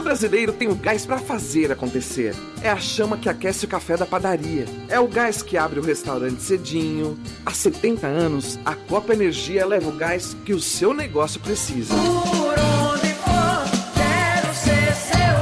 brasileiro tem o gás para fazer acontecer. É a chama que aquece o café da padaria. É o gás que abre o restaurante cedinho. Há 70 anos, a Copa Energia leva o gás que o seu negócio precisa. Por onde for, quero ser seu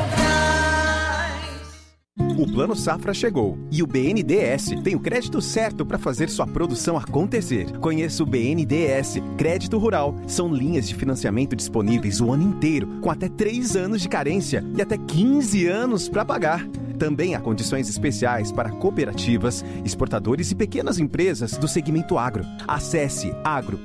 gás. O Plano Safra chegou e o BNDES tem o crédito certo para fazer sua produção acontecer. Conheça o BNDES Crédito Rural. São linhas de financiamento disponíveis o ano inteiro, com até 3 anos de carência e até 15 anos para pagar. Também há condições especiais para cooperativas, exportadores e pequenas empresas do segmento agro. Acesse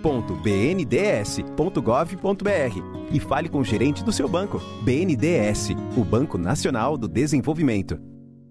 agro.bnds.gov.br e fale com o gerente do seu banco. BNDES, o Banco Nacional do Desenvolvimento.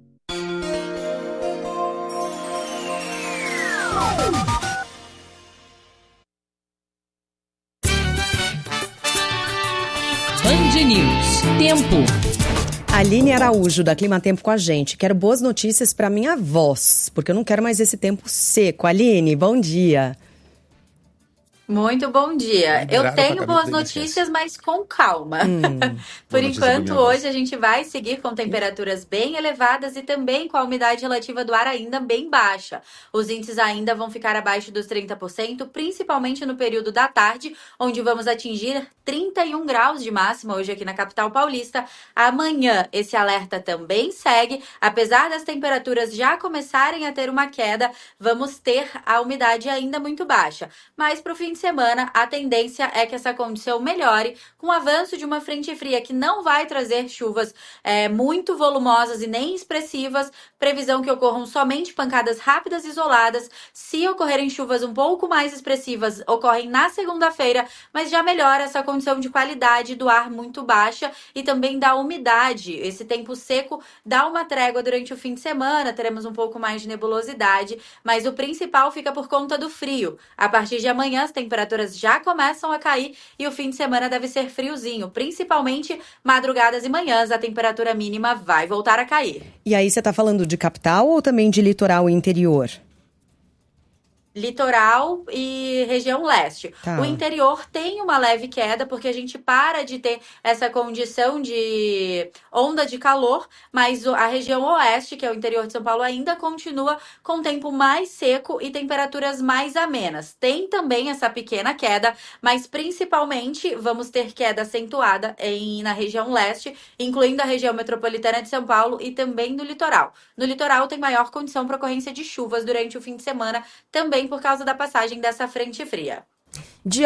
Band News. Tempo. Aline Araújo, da Clima Tempo, com a gente. Quero boas notícias para minha voz, porque eu não quero mais esse tempo seco. Aline, bom dia. Muito bom dia. Eu tenho boas notícias, mas com calma. Por enquanto, hoje a gente vai seguir com temperaturas bem elevadas e também com a umidade relativa do ar ainda bem baixa. Os índices ainda vão ficar abaixo dos 30%, principalmente no período da tarde, onde vamos atingir 31 graus de máxima hoje aqui na capital paulista. Amanhã esse alerta também segue. Apesar das temperaturas já começarem a ter uma queda, vamos ter a umidade ainda muito baixa. Mas para o fim de semana, a tendência é que essa condição melhore com o avanço de uma frente fria que não vai trazer chuvas muito volumosas e nem expressivas. Previsão que ocorram somente pancadas rápidas e isoladas. Se ocorrerem chuvas um pouco mais expressivas, ocorrem na segunda-feira, mas já melhora essa condição de qualidade do ar muito baixa e também da umidade. Esse tempo seco dá uma trégua durante o fim de semana, teremos um pouco mais de nebulosidade, mas o principal fica por conta do frio. A partir de amanhã, as temperaturas já começam a cair e o fim de semana deve ser friozinho, principalmente madrugadas e manhãs. A temperatura mínima vai voltar a cair. E aí você está falando de capital ou também de litoral e interior? Litoral e região leste. Tá. O interior tem uma leve queda, porque a gente para de ter essa condição de onda de calor, mas a região oeste, que é o interior de São Paulo, ainda continua com tempo mais seco e temperaturas mais amenas. Tem também essa pequena queda, mas principalmente vamos ter queda acentuada na região leste, incluindo a região metropolitana de São Paulo e também no litoral. No litoral tem maior condição para ocorrência de chuvas durante o fim de semana, também por causa da passagem dessa frente fria.